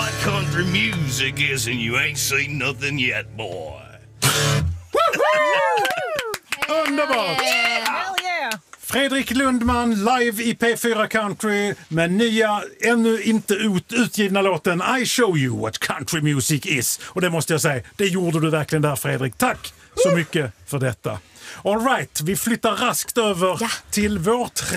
what country music is and you ain't seen nothing yet, boy. Underbart! Hell yeah! Fredrik Lundman live i P4 Country med nya, ännu inte utgivna låten I show you what country music is. Och det måste jag säga, det gjorde du verkligen där, Fredrik. Tack så mycket för detta. All right, vi flyttar raskt över till vårt